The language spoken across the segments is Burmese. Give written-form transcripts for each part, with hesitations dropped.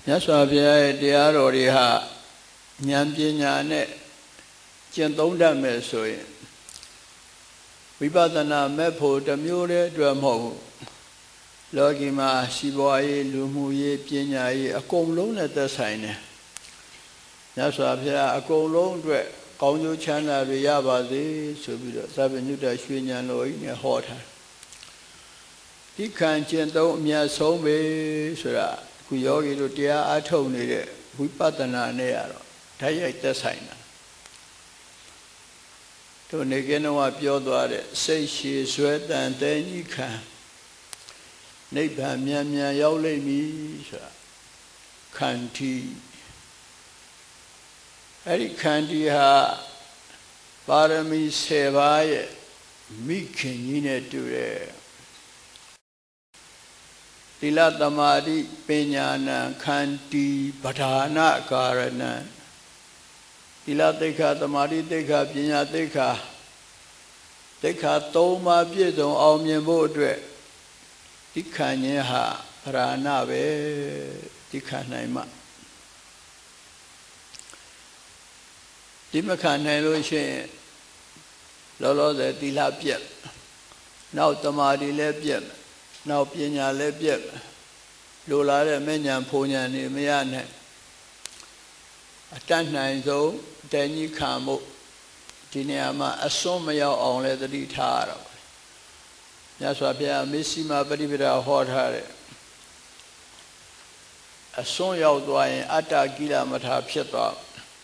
မြတ်စွာဘုရားရဲ့တရားတော်တွေဟာဉာဏ်ပညာနဲ့ကျင့်သုံးတတ်မယ်ဆိုရင်ဝိပဿနာမဲ့ဖို့တစ်မျိုးတည်းအတွက်မဟုတ်ဘူးလောကီမှာစီးပွားရေးလူမှုရေးပညာရေးအကုန်လုံးနဲ့သက်ဆိုင်တယ်မြတ်စွာဘုရားအကုန်လုံးအတွက်ကောင်းကျိုးချမ်းသာတွေရပါစေဆိုပြီးတော့သဗ္ဗညုတရွှေဉာဏ်တော်ကြီးနဲ့ဟောထားဒီခံကျင့်သုံးအမြတ်ဆုံးပဲဆိုတာခုယောဂီတို့တရားအားထုတ်နေတဲ့ဝိပဿနာနဲ့ရတော့ဓာတ်ရိုက်သက်ဆိုင်တာတို့နေကင်းတော့ပြောသွားတဲ့စိတ်ရှည်ဆွဲတန်တဲ့ကြီးခံနိဗ္ဗာန်မြန်မြန်ရောက်လိမ့်မည်ဆိုတာခန္တီအဲ့ဒီခန္တီဟာပါရမီ10ပါးရဲ့မိခင်ကြီးနဲ့တူတယ်သီလသမာဓိပညာဏံခန္တီပဓာနကာရဏံသီလသိက္ခာသမာဓိသိက္ခာပညာသိက္ခာသိက္ခာ3ပါးပြည့်စုံအောင်မြင်ဖို့အတွက်ဒီခံခြင်းဟာပဓာနပဲဒီခံနိုင်မှဒီမခံနိုင်လို့ရှိရင်လောလောဆယ်သီလပြတ်နောက်သမာဓိလည်းပြတ်နောက်ပညာလည်းပြတ်လိုလားတဲ့မဲ့ညာဖုံညာနေမရနဲ့အတတ်နိုင်ဆုံးတန်ကြီးခံမှုဒီနေရာမှာအစွန်းမရောက်အောင်လည်းသတိထားရတော့မြတ်စွာဘုရားမေစီမာပရိပဒါဟောထားတဲ့အစွန်းရောက်သွားရင်အတ္တကိလမထာဖြစ်သွား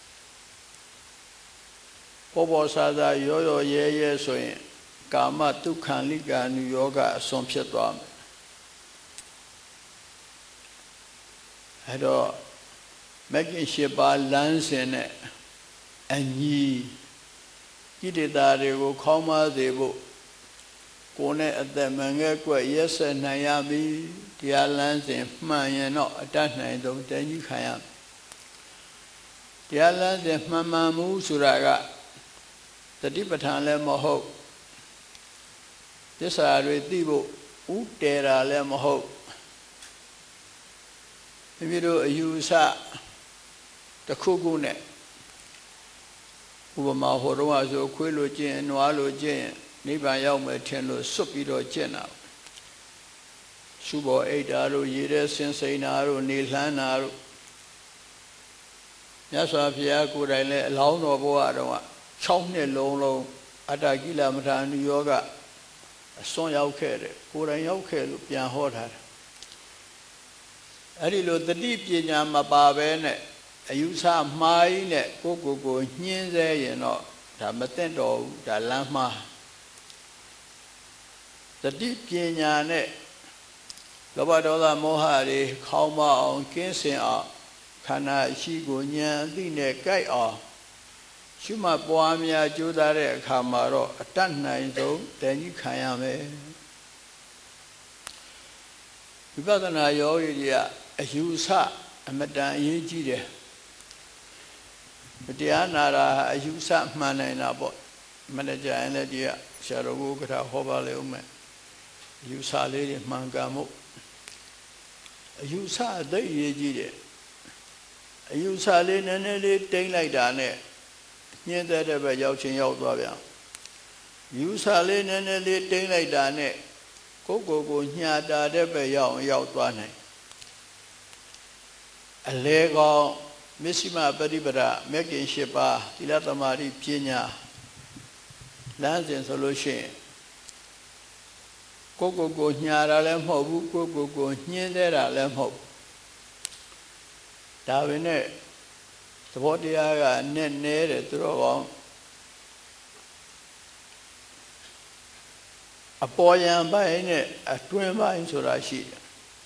ပေါ်ဆာသာရောရောရဲရဲဆိုရင်ကာမတုခံလိကာနုယောဂအစွန်းဖြစ်သွားမယ်အဲ့တော့မဂ္ဂင်၈ပါးလမ်းစဉ်နဲ့အညီဣတိတာတွေကိုခေါင်းမစေဖို့ကိုယ်နဲ့အသက်မငဲ့ကွက်ရက်ဆက်နိုင်ရပြီတရားလမ်းစဉ်မှန်ရင်တော့အတတ်နိုင်ဆုံးတန်ကြီးခံရတရားလမ်းစဉ်မှန်မှန်မှုဆိုတာကတတိပဋ္ဌာန်လည်းမဟုတ်သစ္စာတွေသိဖို့ဥတည်တာလည်းမဟုတ်မိမိတို့အယူဆတစ်ခုခုနဲ့ဥပမာဟိုတော့ဆိုခွေးလိုကျင့်နွားလိုကျင့်နိဗ္ဗာန်ရောက်မယ်ထင်လို့စွတ်ပြီးတော့ကျင့်တာရှုဘောအိတ်တာတို့ရေထဲဆင်းစိန်တာတို့နေလှမ်းတာတို့မြတ်စွာဘုရားကိုယ်တိုင်လည်းအလောင်းတော်ဘဝတော့6နှစ်လုံးအတ္တကိလမထာနုယောဂအစွန်းရောက်ခဲ့တယ်ကိုယ်တိုင်ရောက်ခဲ့လို့ပြန်ဟောထားတယ်အဲ့ဒီလိုတတိပညာမပါဘဲနဲ့အယူဆမှားကြီးနဲ့ကိုညှင်းဆဲရင်တော့ဒါမသိတော့ဘူးဒါလမ်းမှားတတိပညာနဲ့လောဘဒေါသမောဟတွေခေါင်းမအောင်ကင်းစင်အောင်ခန္ဓာရှိကိုဉာဏ်အသိနဲ့ကြိုက်အောင်ရှုမှတ်ပွားများကြိုးစားတဲ့အခါမှာတော့အတတ်နိုင်ဆုံးတန်ကြီးခံရမယ်ဝိပဿနာယောဂီတွေကအယူဆအမတန်အရေးကြီးတယ်တရားနာတာအယူဆမှန်နိုင်တာပေါ့မနေ့ကျရင်လည်းဒီကဆရာတော်ကိုကထာဟောပါလေဦးမယ်အယူဆလေးတွေမှန်ကန်မှုအယူဆအသိအရေးကြီးတယ်အယူဆလေးနည်းနည်းလေးတိမ့်လိုက်တာနဲ့ညှင်းတဲ့ဘက်ရောက်ချင်းရောက်သွားပြန်ယူဆလေးနည်းနည်းလေးတိမ့်လိုက်တာနဲ့ကိုညှာတာတဲ့ဘက်ရောက်သွားနိုင်အလေကောင်မစ္စည်းမပฏิပဒါမဂ္ဂင်၈ပါးသီလသမာဓိပညာလမ်းစဉ်ဆိုလို့ရှိရင်ကိုညှာတာလည်းမဟုတ်ဘူးကိုညှင်းတဲ့တာလည်းမဟုတ်ဒါပဲနဲ့သဘောတရားကနဲ့နဲတယ်သူတော်ကောင်းအပေါ်ယံပိုင်းနဲ့အတွင်းပိုင်းဆိုတာရှိတယ်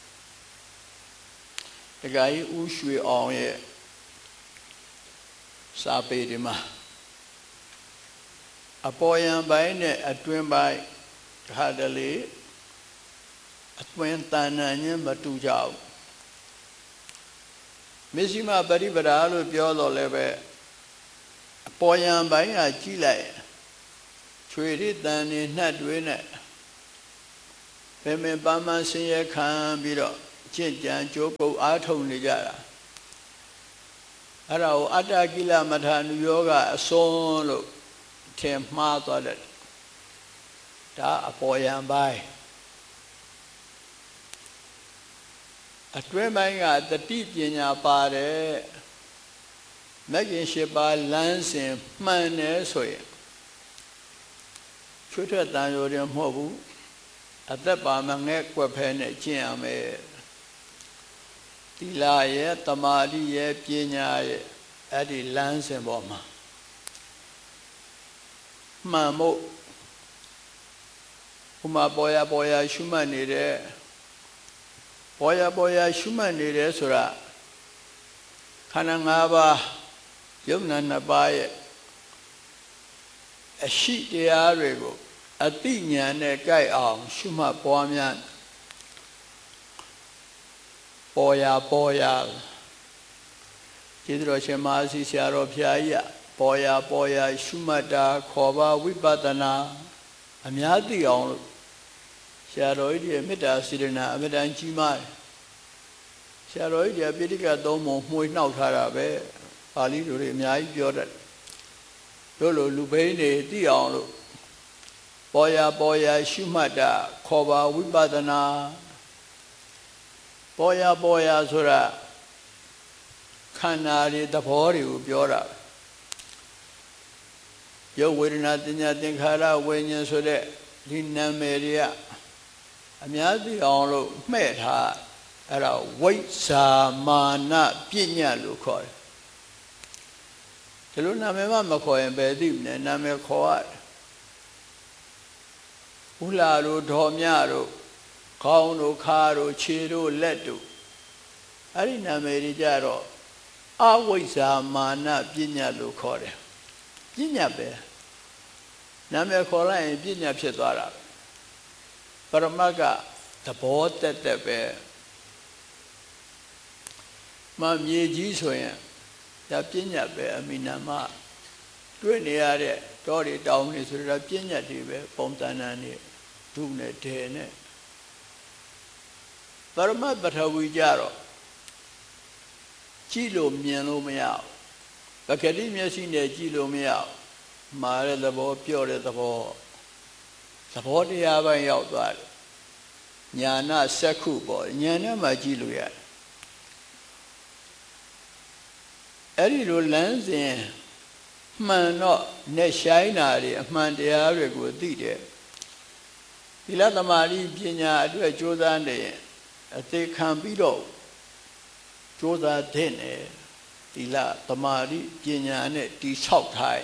တခါကြီးဦးရွှေအောင်ရဲ့စာပေဒီမှာအပေါ်ယံပိုင်းနဲ့အတွင်းပိုင်းခါတလေအတွင်းတဏ္ဍာညမတူကြဘူးမစ္စည်းမပရိပဒါလို့ပြောတော့လည်းပဲအပေါ်ယံပိုင်းကကြည့်လိုက်ချွေရတန်နေနှက်တွေနဲ့ပင်ပန်းဆင်းရဲခံပြီးတော့ကျင့်ကြံကြိုးကုပ်အားထုတ်နေကြတာအဲ့ဒါကိုအတ္တကိလမထာနုယောဂအစွန်းလို့ထင်မှားသွားတယ်ဒါအပေါ်ယံပိုင်းအတွင်းပိုင်းကတတိပညာပါတယ်မဂ္ဂင်၈ပါးလမ်းစဉ်မှန်တယ်ဆိုရင်ချွတ်ထွက်တန်ရိုးတယ်မဟုတ်ဘူးအသက်ပါမငဲ့ကွက်ဖဲနဲ့ကျင့်ရမယ်သီလရဲ့တမာတိရဲ့ပညာရဲ့အဲ့ဒီလမ်းစဉ်ပေါ်မှာမှန်မို့ဥမာပေါ်ရရှုမှတ်နေတဲ့ပေါ်ရရှုမှတ်နေတယ်ဆိုတာခန္ဓာ၅ပါးယုံနာနှစ်ပါးရဲ့အရှိတရားတွေကိုအတိညာနဲ့ကြိုက်အောင်ရှုမှတ်ပွားများပေါ်ရကျေးဇူးတော်ရှင်မဟာစီဆရာတော်ဘုရားကြီးပေါ်ရရှုမှတ်တာခေါ်ပါဝိပဿနာအများသိအောင်လို့ဆရာတော်ကြီးရဲ့မေတ္တာစေတနာအမြဲတမ်းကြီးမားတယ်ဆရာတော်ကြီးပိဋကသုံးပုံမှွေနှောက်ထားတာပဲပါဠိလိုတွေအများကြီးပြောတတ်တို့လိုလူဘိန်းတွေသိအောင်လို့ပေါ်ရရှုမှတ်တာခေါ်ပါဝိပဿနာပေါ်ရဆိုတာခန္ဓာတွေသဘောတွေကိုပြောတာရုပ်ဝေဒနာသင်ညာသင်္ခါရဝိညာဉ်ဆိုတဲ့ဒီနာမည်တွေကအများသိအောင်လို့မှဲ့ထားအဲ့ဒါဝိဇ္ဇာမာနပညာလို့ခေါ်တယ်ဒီလိုနာမည်မခေါ်ရင်ဘယ်သိမလဲနာမည်ခေါ်ရတယ်ဥလာတို့ဒေါ်မြတို့ခေါင်းတို့ခါတို့ခြေတို့လက်တို့အဲ့ဒီနာမည်တွေကြတော့အဝိဇ္ဇာမာနပညာလို့ခေါ်တယ်ပညာပဲနာမည်ခေါ်လိုက်ရင်ပညာဖြစ်သွားတာပရမတ်ကသဘောတက်ပဲမမြေကြီးဆိုရင်ဒါပညာပဲအမိနာမတွေ့နေရတဲ့တောတွေတောင်တွေဆိုတော့ပညာတွေပဲပုံသဏ္ဍာန်တွေဒုနဲ့ဒေနဲ့ပရမတ်ပထဝီကြတော့ကြည့်လို့မြင်လို့မရဘူးပကတိမျက်စိနဲ့ကြည့်လို့မရဘူးမာတဲ့သဘောပြော့တဲ့သဘောတရားပိုင်းရောက်သွားတယ်ညာနာစက္ခုပေါ့ညာနဲ့မှကြည့်လို့ရတယ်အဲ့ဒီလိုလမ်းစဉ်မှန်တော့နဲ့ဆိုင်တာတွေအမှန်တရားတွေကိုသိတယ်သီလသမာဓိပညာအတွက်ကြိုးစားနေရင်အသေးခံပြီးတော့ကြိုးစားတဲ့နဲ့သီလသမာဓိပညာနဲ့တိဆောက်ထား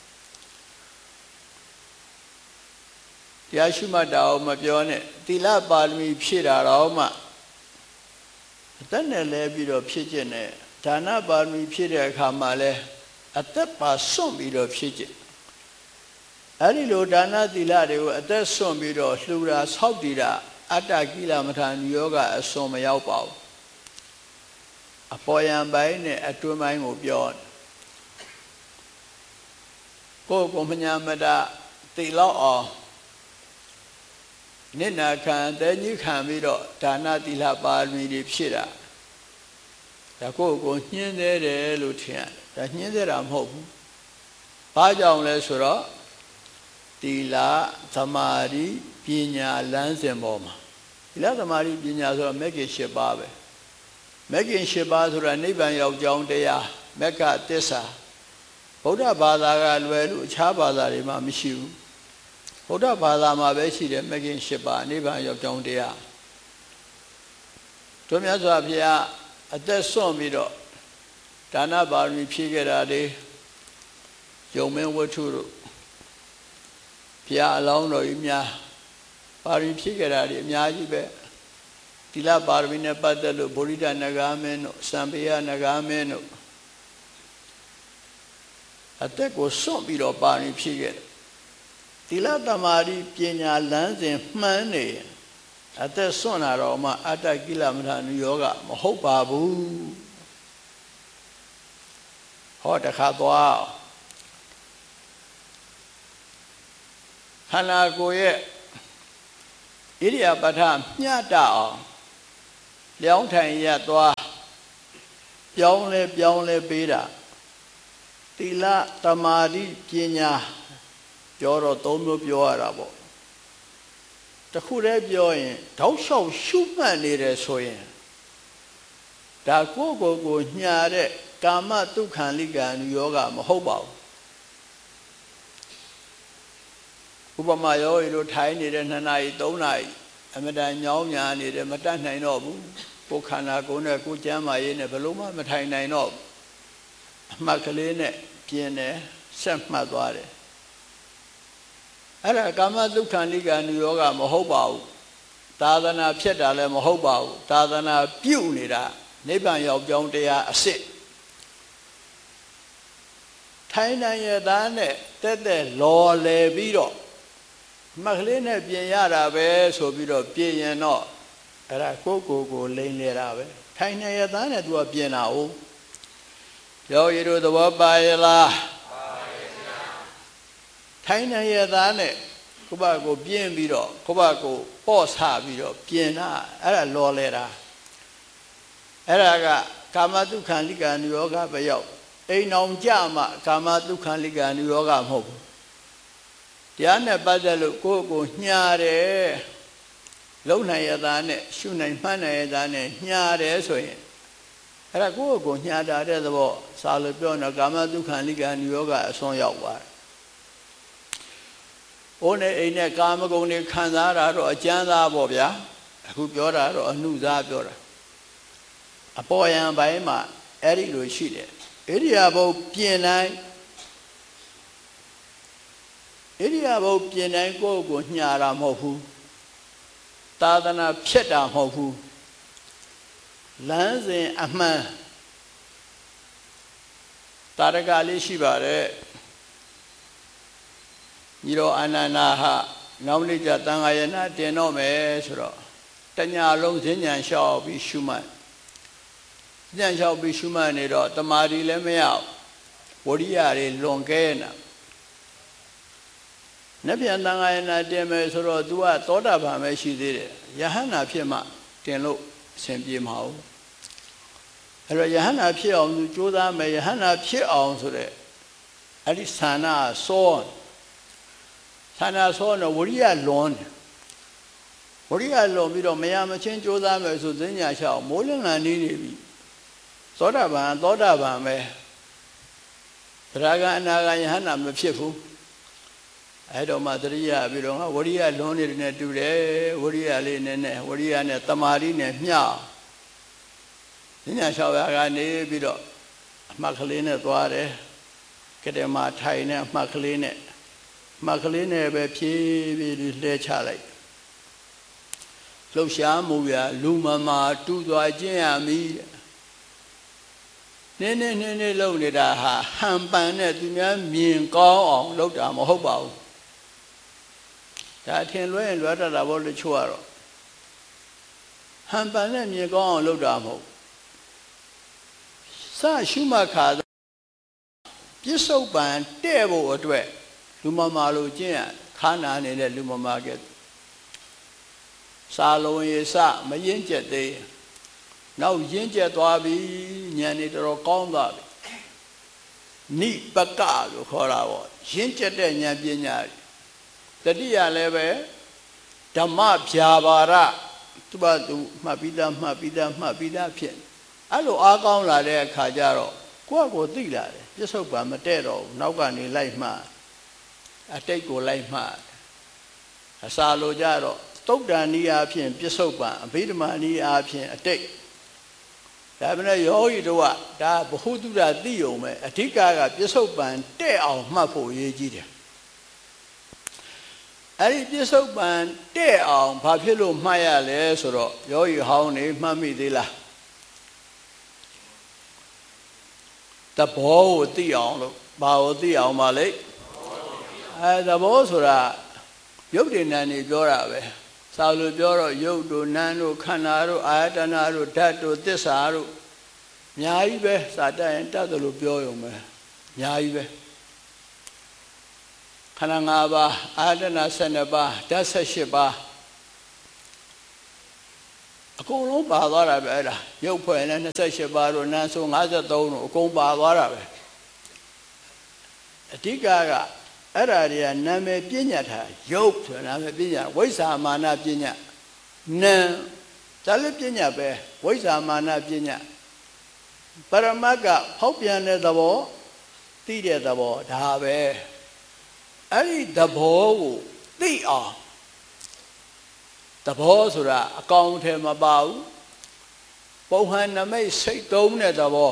တရားရှိမှတ်တာအောင်မပြောနဲ့သီလပါရမီဖြည့်တာတော့မှအသက်နဲ့လဲပြီးတော့ဖြည့်ခြင်းနဲ့ဒါနပါရမီဖြည့်တဲ့အခါမှာလဲအသက်ပါစွန့်ပြီးတော့ဖြည့်ခြင်းအဲ့ဒီလိုဒါနသီလတွေကိုအသက်စွန့်ပြီးတော့လှူတာဆောက်တည်တာအတ္တကိလမထာနုယောဂအစွန်မရောက်ပါဘူးအပေါ်ယံပိုင်းနဲ့အတွင်းပိုင်းကိုပြောကိုမညာမတသိလောက်အောင်နိနာခံတဲကြီးခံပြီးတော့ဒါနသီလပါရမီတွေဖြည့်တာဒါကိုညှင်းသေးတယ်လို့ထင်ရတယ်ဒါညှင်းသေးတာမဟုတ်ဘူးဘာကြောင့်လဲဆိုတော့သီလသမာဓိပညာလမ်းစဉ်ပေါ်မှာသီလသမာဓိပညာဆိုတော့မဂ္ဂင်၈ပါးပဲမဂ္ဂင်၈ပါးဆိုတာနိဗ္ဗာန်ရောက်ကြောင်းတရားမဂ္ဂသစ္စာဗုဒ္ဓဘာသာကလွယ်လို့အခြားဘာသာတွေမှာမရှိဘူးဗုဒ္ဓဘာသာမှာပဲရှိတယ်မဂ္ဂင်၈ပါးနိဗ္ဗာန်ရောက်ကြောင်းတရားတို့မြတ်စွာဘုရားအသက်စွန့်ပြီးတော့ဒါနပါရမီဖြည့်ခဲ့တာတွေယုံမင်းဝတ္ထုတို့ဘုရားအလောင်းတော်ကြီးများပါရမီဖြည့်ခဲ့တာတွေအများကြီးပဲသီလပါရမီနဲ့ပတ်သက်လို့ဗောဓိတနဂါမင်းတို့စံပေယနဂါမင်းတို့အသက်ကိုစွန့်ပြီးတော့ပါရမီဖြည့်ခဲ့တယ်သီလသမာဓိပညာလမ်းစဉ်မှန်နေအသက်စွန့်လာတော့မှအတ္တကိလမထာနုယောဂမဟုတ်ပါဘူးဟောတခါသွားခန္ဓာကိုယ်ရဲ့ဣရိယာပဋ္ဌမျှတအောင်လပြောင်းထိုင်ရသွားပြောင်းလဲပေးတာသီလသမာဓိပညာပြောတော့သုံးမျိုးပြောရတာပေါ့တခုတည်းပြောရင်တောက်လျှောက်ရှုမှတ်နေတယ်ဆိုရင်ဒါကိုညာတဲ့ကာမတုခံလိကံယောဂမဟုတ်ပါဘူးဥပမာယောဂီတို့ထိုင်နေတဲ့2နာရီ3နာရီအမတန်ညောင်းညာနေတယ်မတတ်နိုင်တော့ဘူးကိုယ်ခန္ဓာကိုယ်နဲ့ကိုယ်ကျမ်းမာရေးနဲ့ဘယ်လိုမှမထိုင်နိုင်တော့အမှတ်ကလေးနဲ့ပြင်းတယ်ဆက်မှတ်သွားတယ်အဲ့ဒါကာမတုခံလိကံယောဂမဟုတ်ပါဘူးသာသနာဖြစ်တာလည်းမဟုတ်ပါဘူးသာသနာပြုနေတာနိဗ္ဗာန်ရောက်ကြောင်းတရားအစစ်ထိုင်နိုင်ရသားနဲ့တက်လော်လေပြီးတော့မှတ်ကလေးနဲ့ပြင်ရတာပဲဆိုပြီးတော့ပြင်ရင်တော့အဲ့ဒါကိုလိမ့်နေတာပဲထိုင်နိုင်ရသားနဲ့သူကပြင်တာ哦ယောဂီတို့သဘောပါရဲ့လားထိုင်နိုင်ရသားနဲ့ကိုယ့်ဘာကိုပြင်းပြီးတော့ကိုယ့်ဘာကိုပေါ့ဆပြီးတော့ပြင်တာအဲ့ဒါလော်လဲတာအဲ့ဒါကကာမတုခံလိကံယောဂပဲရောက်အိမ်အောင်ကြမှကာမတုခံလိကံယောဂမဟုတ်ဘူးတရားနဲ့ပတ်သက်လို့ကိုယ်ညှာတယ်လုံနိုင်ရသားနဲ့ရှုနိုင်မှန်းနိုင်ရသားနဲ့ညှာတယ်ဆိုရင်အဲ့ဒါကိုယ်ညှာတာတဲ့သဘောစာလို့ပြောတော့ကာမတုခံလိကံယောဂအစွန်းရောက်သွားတယ်။အိုးနဲ့အိမ်နဲ့ကာမဂုဏ်တွေခံစားတာတော့အကျမ်းသားပေါ့ဗျာအခုပြောတာတော့အနုစားပြောတာအပေါ်ယံပိုင်းမှာအဲ့ဒီလိုရှိတယ်ဣရိယာပုပြင်တိုင်းဣရိယာပုပြင်တိုင်းကိုညှာတာမဟုတ်ဘူးသာသနာဖြစ်တာမဟုတ်ဘူးလမ်းစဉ်အမှန်တာရကလေးရှိပါတယ်ညီတော်အာနန္ဒာဟာနောက်နေ့ကျသံဃာယနာတင်တော့မယ်ဆိုတော့တညာလုံးဈဉ္ဉံလျှောက်ပြီးရှုမှတ်ဉာဏ်လျှောက်ပြီးရှုမှတ်နေတော့တမာရီလည်းမရဝရိယတွေလွန်ကဲနာနတ်ပြန်သံဃာယနာတင်မယ်ဆိုတော့ तू ကသောတာပန်ပဲရှိသေးတယ်ယဟန္တာဖြစ်မှတင်လို့အဆင်ပြေမှာဟုတ်အဲ့တော့ယဟန္တာဖြစ်အောင် तू ကြိုးစားမယ်ယဟန္တာဖြစ်အောင်ဆိုတဲ့အဲ့ဒီသာနာစောသာနာစောတော့ဝရိယလွန်တယ်ဝရိယလွန်ပြီးတော့မရမချင်းကြိုးစားမယ်ဆိုသိညာလျှောက်မိုးလင်းလာနေပြီသောတာပန်ပဲသရဂံအနာဂံယဟန္တာမဖြစ်ဘူးအဲ့တော့မှတရိယာပြီးတော့ဝရိယလွန်နေတဲ့တူတယ်ဝရိယလေးနဲ့ဝရိယနဲ့တမာရီနဲ့မျှဉာဏ်လျှောက်ရကနေပြီးတော့အမှတ်ကလေးနဲ့သွားတယ်ကတည်းကထိုင်နေအမှတ်ကလေးနဲ့ပဲဖြည်းဖြည်းလှဲချလိုက်လှုပ်ရှားမှုရလူမမာတူသွားခြင်းရမည်နင်းလုံနေတာဟာဟန်ပန်နဲ့သူများမြင်ကောင်းအောင်လုပ်တာမဟုတ်ပါဘူးဒါအထင်လွဲရင်လွဲတတ်တာပေါ့လို့ချို့ရတော့ဟန်ပန်နဲ့မြင်ကောင်းအောင်လုပ်တာမဟုတ်စရှုမှတ်ခါပြစ္ဆုတ်ပံတဲ့ဖို့အတွက်လူမမာလို့ကျင့်ရခါနာနေတဲ့လူမမာကဲစာလုံးရေစမရင်ကျက်သေးနောက်ရင်းကျက်သွားပြီဉာဏ်နေတော်ကောင်းသွားပြီနိပကလို့ခေါ်တာပေါ့ရင်းကျက်တဲ့ဉာဏ်ပညာတတိယလည်းပဲဓမ္မဗျာပါရသူ့ဘာသူမှတ်ပြီးသားဖြစ်အဲ့လိုအားကောင်းလာတဲ့အခါကျတော့ကိုယ့်ကိုသိလာတယ်ပြစ္ဆုတ်ပံမတဲ့တော့ဘူးနောက်ကနေလိုက်မှအတိတ်ကိုလိုက်မှအစာလိုကြတော့သုတ်တန်ဤအားဖြင့်ပြစ္ဆုတ်ပံအဘိဓမ္မာဤအားဖြင့်အတိတ်ဒါပေမဲ့ယောဂီတို့ကဒါဘ ഹു တုဒ္ဒသိုံပဲအဓိကကပြစ္ဆုတ်ပံတဲ့အောင်မှတ်ဖို့အရေးကြီးတယ်အဲ့ဒီပြစ္ဆုတ်ပံတဲ့အောင်ဘာဖြစ်လို့မှတ်ရလဲဆိုတော့ယောဂီဟောင်းနေမှတ်မိသေးလားသဘောကိုသိအောင်လို့ဘာကိုသိအောင်ပါလဲသဘောဆိုတာရုပ်တည်နာနေပြောတာပဲစာလို့ပြောတော့ရုပ်တို့နာမ်တို့ခန္ဓာတို့အာယတနာတို့ဓာတ်တို့သစ္စာတို့အများကြီးပဲစာတတ်ရင်တတ်တယ်လို့ပြောရုံပဲအများကြီးပဲခန္ဓာ၅ပါးအာယတနာ12ပါးဓာတ်18ပါးအကုန်လုံးပါသွားတာပဲအဲ့ဒါရုပ်ဖွဲ့နဲ့28ပါးတို့နာမ်ဆို53တို့အကုန်ပါသွားတာပဲအဓိကကအဲ့ဒါတွေကနာမည်ပညာထားရုပ်ဆိုနာမည်ပညာဝိဇ္ဇာမာနပညာနာမ်ဒါလည်းပညာပဲဝိဇ္ဇာမာနပညာပရမတ်ကဖောက်ပြန်တဲ့သဘောသိတဲ့သဘောဒါပဲအဲ့ဒီသဘောကိုသိအောင်သဘောဆိုတာအကောင်ထဲမပါဘူးပုံဟန်နမိတ်စိတ်သုံးတဲ့သဘော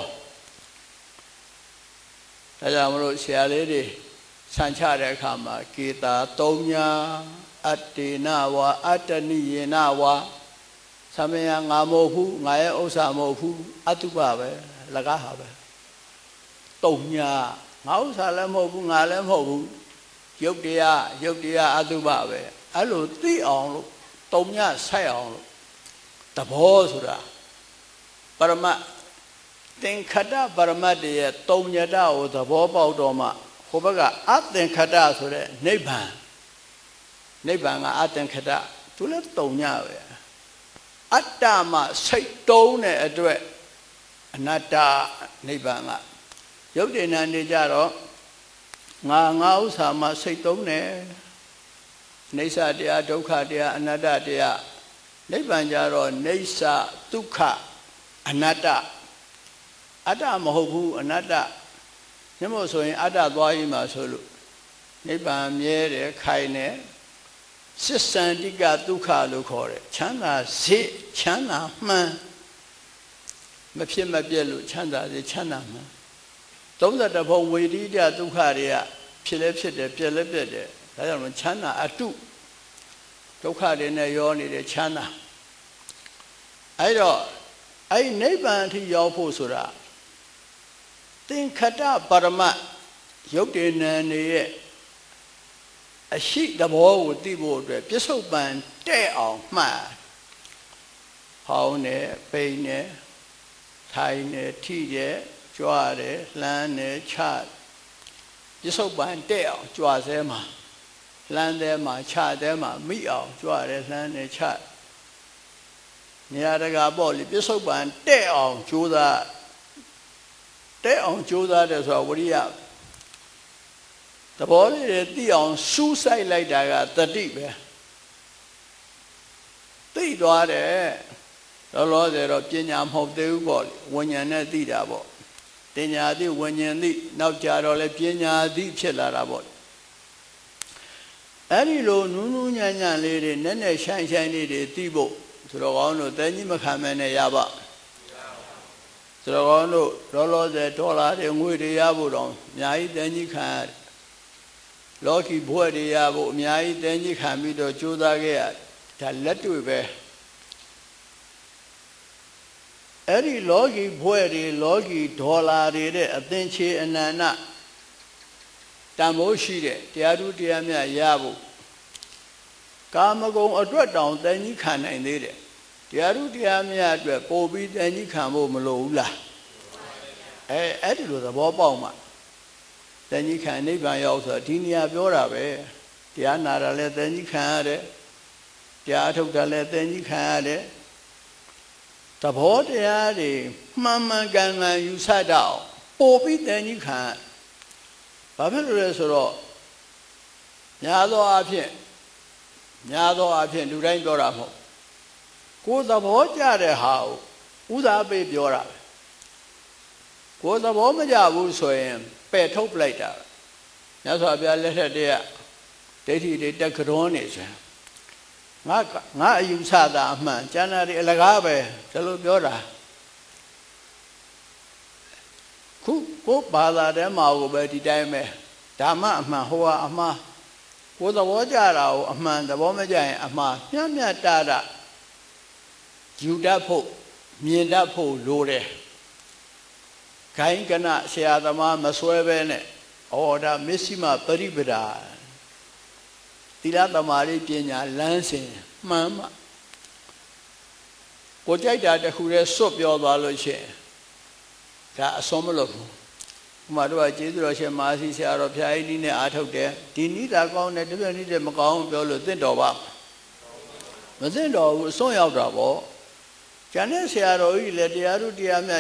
ဒါကြောင့်မလို့ဆရာလေးတွေဆန်ချတဲ့အခါမှာကေတာသုံးညာအတ္တေနဝါအတ္တနိယေနဝါသမယငါမဟုတ်ဘူးငါရဲ့ဥစ္စာမဟုတ်ဘူးအတုပပဲလကားဟာပဲသုံးညာငါဥစ္စာလည်းမဟုတ်ဘူးငါလည်းမဟုတ်ဘူးယုတ်တရားအတုပပဲအဲ့လိုသိအောင်လို့သုံးညာဆိုင်အောင်လို့သဘောဆိုတာပရမတ်သင်္ခတပရမတ်ရဲ့သုံးညတကိုသဘောပေါက်တော့မှဟိုဘက်ကအသင်္ခတဆိုတဲ့နိဗ္ဗာန်ကအသင်္ခတသူလည်းသုံးညပဲအတ္တမှစိတ်တုံးတဲ့အတွက်အနတ္တနိဗ္ဗာန်ကရုပ်တည်နာနေကြတော့ငါဥစ္စာမှစိတ်တုံးတယ်နေဆတရားဒုက္ခတရားအနတ္တတရားနိဗ္ဗာန်ကြတော့နေဆဒုက္ခအနတ္တအတ္တမဟုတ်ဘူးအနတ္တညမို့ဆိုရင်အတ္တသွားရင်မှာဆိုလို့နိဗ္ဗာန်မြဲတယ်ခိုင်တယ်စစ္ဆန္တိကဒုက္ခလို့ခေါ်တယ်ချမ်းသာစေချမ်းသာမှန်မဖြစ်မပြည့်လို့ချမ်းသာစေချမ်းသာမှန်32ဘုံဝေဒိတဒုက္ခတွေကဖြစ်လဲဖြစ်တယ်ပြည့်လဲပြည့်တယ်ဒါကြောင့်ချမ်းသာအတုဒုက္ခတွေနဲ့ရောနေတဲ့ချမ်းသာအဲ့တော့အဲ့နိဗ္ဗာန်အထိရောက်ဖို့ဆိုတာသင်္ခတပရမတ်ရုပ်တည်နာနေရဲ့အရှိသဘောကိုသိဖို့အတွက်ပြစ္ဆုတ်ပံတဲ့အောင်မှတ်ဟောင်းနေပိန်နေထိုင်နေထိတယ်ကြွားတယ်လှမ်းနေချပြစ္ဆုတ်ပံတဲ့အောင်ကြွားစဲမှာလှမ်းတဲ့မှာချတဲ့မှာမိအောင်ကြွားတယ်လှမ်းနေချနေရာတကာပေါ့လေပြစ္ဆုတ်ပံတဲ့အောင်ကြိုးစားတဲ့အောင်ကြိုးစားတယ်ဆိုတာဝိရိယသဘောလေးတွေသိအောင်စူးစိုက်လိုက်တာကတတိပဲသိသွားတယ်လောလောဆယ်တော့ပညာမဟုတ်သေးဘူးပေါ့လေဝိညာဉ်နဲ့သိတာပေါ့တင်ညာသိဝိညာဉ်သိနောက်ကြတော့လေပညာသိဖြစ်လာတာပေါ့အဲ့ဒီလိုနူးနူးညံ့ညံ့လေးတွေနဲ့နဲ့ရှိုင်းရှိုင်းလေးတွေသိဖို့ဆိုတော့ကောင်းတို့တဲကြီးမခံမဲနဲ့ရပါဆိုတော့ကောင်းတို့လောလောဆယ်ဒေါ်လာတွေငွေတွေရဖို့တော့အများကြီးတဲကြီးခံရတယ်လောကီဘွဲ့တွေရဖို့အများကြီးတဲကြီးခံပြီးတော့ကြိုးစားခဲ့ရဒါလက်တွေ့ပဲအဲ့ဒီလောကီဘွဲ့တွေလောကီဒေါ်လာတွေတဲ့အသင်္ချေအနန္တတန်ဖိုးရှိတဲ့တရားသူတရားမြတ်ရဖို့ကာမဂုဏ်အတွက်တောင်တဲကြီးခံနိုင်သေးတယ်တရားသူတရားမြတ်အတွက်ပို့ပြီးတဲကြီးခံဖို့မလိုဘူးလားအဲ့ဒီလိုသဘောပေါက်မှတဲကြီးခံနိဗ္ဗာန်ရောက်ဆိုဒီနေရာပြောတာပဲတရားနာတာလည်းတဲကြီးခံရတယ်တရားအထုတ်တာလည်းတဲကြီးခံရတယ်သဘောတရားတွေမှန်မှန်ကန်ကန်ယူဆတတ်အောင်ပို့ပြီးတဲကြီးခံဘာဖြစ်လို့လဲဆိုတော့များသောအားဖြင့်လူတိုင်းပြောတာမဟုတ်ကိုယ်သဘောကျတဲ့ဟာကိုဥစားပေးပြောတာကိုယ်သဘောမကျဘူးဆိုရင်ပယ်ထုတ်ပလိုက်တာမြတ်စွာဘုရားလက်ထက်တည်းကဒိဋ္ဌိတွေတက်ကရွန်းနေဆိုငါအယူဆတာအမှန်ကျန်တာတွေအလကားပဲဒါလိုပြောတာခုကိုဘာသာထဲမှာကိုပဲဒီတိုင်းပဲဓမ္မအမှန်ဟိုဟာအမှားကိုယ်သဘောကျတာကိုအမှန်သဘောမကျရင်အမှားမျှမျှတတာယူတတ်ဖို့မြင်တတ်ဖို့လိုတယ်ခိုင်းကနဆရာသမားမဆွဲပဲနဲ့ဒါမစ္စည်းမပရိပဒါသီလသမာဓိပညာလမ်းစဉ်မှန်မှကိုကြိုက်တာတခုတည်းစွတ်ပြောသွားလို့ရှိရင်ဒါအစွန်းမလို့ဘူးဥမာတို့ကကျေးဇူးတော်ရှင်မဟာစီဆရာတော်ဖျားကြီးနဲ့အားထုတ်တယ်ဒီနိဒာကောင်းတယ်တပြည့်နိဒာမကောင်းပြောလို့သင့်တော်ပါမသင့်တော်ဘူးအစွန်းရောက်တာပေါ့ကျန်တဲ့ဆရာတော်ကြီးလည်းတရားသူတရားမြတ်